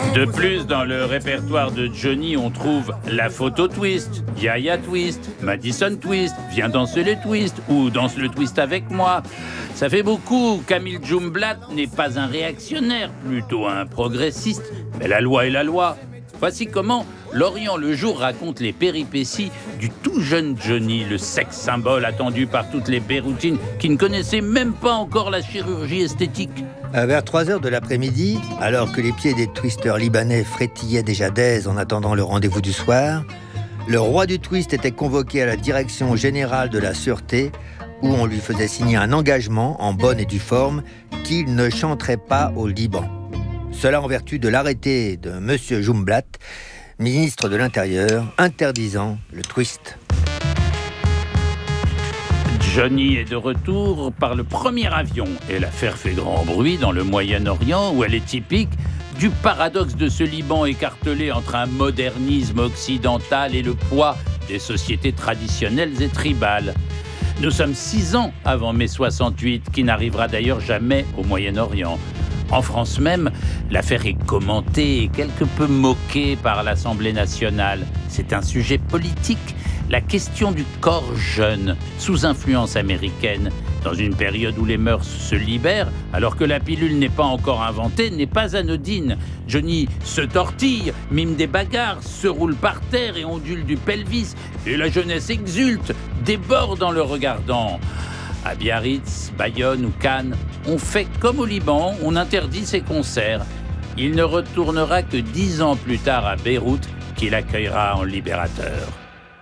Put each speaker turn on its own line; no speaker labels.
De plus, dans le répertoire de Johnny, on trouve la photo twist, Yaya twist, Madison twist, viens danser le twist ou danse le twist avec moi. Ça fait beaucoup. Camille Jumblatt n'est pas un réactionnaire, plutôt un progressiste. Mais la loi est la loi. Voici comment Lorient le Jour raconte les péripéties du tout jeune Johnny, le sexe symbole attendu par toutes les Beyrouthines qui ne connaissaient même pas encore la chirurgie esthétique.
Vers 3h de l'après-midi, alors que les pieds des twisters libanais frétillaient déjà d'aise en attendant le rendez-vous du soir, le roi du twist était convoqué à la direction générale de la sûreté où on lui faisait signer un engagement en bonne et due forme qu'il ne chanterait pas au Liban. Cela en vertu de l'arrêté de M. Jumblatt, ministre de l'Intérieur, interdisant le twist.
Johnny est de retour par le premier avion et l'affaire fait grand bruit dans le Moyen-Orient où elle est typique du paradoxe de ce Liban écartelé entre un modernisme occidental et le poids des sociétés traditionnelles et tribales. Nous sommes 6 ans avant mai 68, qui n'arrivera d'ailleurs jamais au Moyen-Orient. En France même, l'affaire est commentée et quelque peu moquée par l'Assemblée nationale. C'est un sujet politique, la question du corps jeune, sous influence américaine, dans une période où les mœurs se libèrent, alors que la pilule n'est pas encore inventée, n'est pas anodine. Johnny se tortille, mime des bagarres, se roule par terre et ondule du pelvis, et la jeunesse exulte, déborde en le regardant. À Biarritz, Bayonne ou Cannes, on fait comme au Liban, on interdit ses concerts. Il ne retournera que 10 ans plus tard à Beyrouth, qu'il accueillera en libérateur.